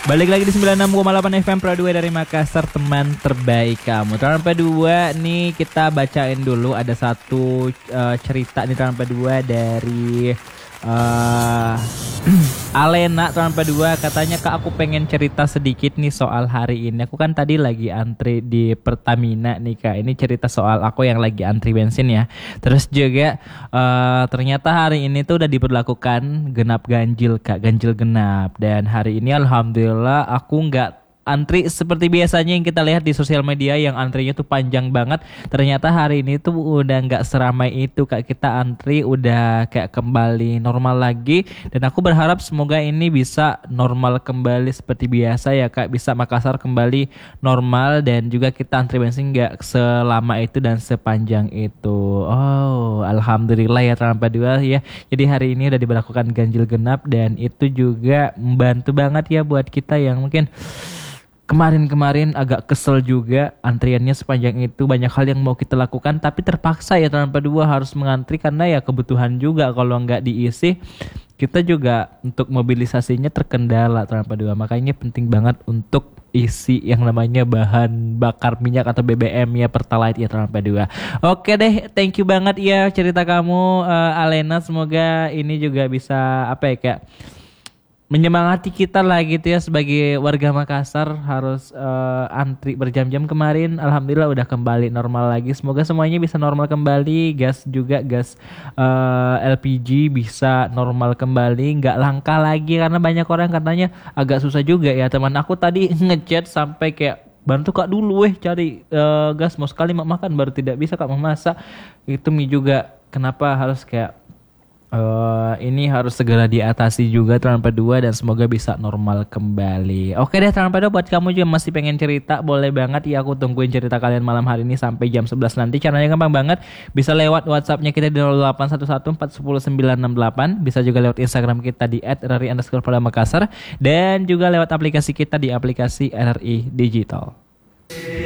Balik lagi di 96,8 FM Pro 2 dari Makassar, teman terbaik kamu. Teman P2 nih kita bacain dulu ada satu cerita nih teman P2 dari Alena. Teman P2 katanya, Kak, aku pengen cerita sedikit nih soal hari ini. Aku kan tadi lagi antri di Pertamina nih, Kak. Ini cerita soal aku yang lagi antri bensin ya. Terus juga ternyata hari ini tuh udah diberlakukan genap ganjil, Kak, ganjil genap. Dan hari ini alhamdulillah aku nggak antri seperti biasanya yang kita lihat di sosial media yang antrinya tuh panjang banget. Ternyata hari ini tuh udah nggak seramai itu, Kak. Kita antri udah kayak kembali normal lagi. Dan aku berharap semoga ini bisa normal kembali seperti biasa ya, Kak. Bisa Makassar kembali normal dan juga kita antri bensin nggak selama itu dan sepanjang itu. Oh, alhamdulillah ya teman dua ya. Jadi hari ini udah diberlakukan ganjil genap dan itu juga membantu banget ya buat kita yang mungkin kemarin-kemarin agak kesel juga antriannya sepanjang itu, banyak hal yang mau kita lakukan tapi terpaksa ya tanpa dua harus mengantri karena ya kebutuhan juga, kalau nggak diisi kita juga untuk mobilisasinya terkendala tanpa dua. Makanya penting banget untuk isi yang namanya bahan bakar minyak atau BBM ya, Pertalite ya tanpa dua. Oke deh, thank you banget ya cerita kamu Alena, semoga ini juga bisa apa ya kayak menyemangati kita lah gitu ya sebagai warga Makassar harus antri berjam-jam kemarin. Alhamdulillah udah kembali normal lagi. Semoga semuanya bisa normal kembali. Gas juga, gas LPG bisa normal kembali, nggak langka lagi karena banyak orang katanya agak susah juga ya. Teman aku tadi ngechat sampai kayak, bantu Kak dulu cari gas, mau sekali makan baru tidak bisa Kak memasak. Itu mie juga kenapa harus kayak ini harus segera diatasi juga Teman P2 dan semoga bisa normal kembali. Oke deh Teman P2, buat kamu juga masih pengen cerita boleh banget ya, aku tungguin cerita kalian malam hari ini sampai jam 11 nanti. Caranya gampang banget, bisa lewat WhatsAppnya kita di 0811410968, bisa juga lewat Instagram kita di @rari_Makassar dan juga lewat aplikasi kita di aplikasi RRI Digital.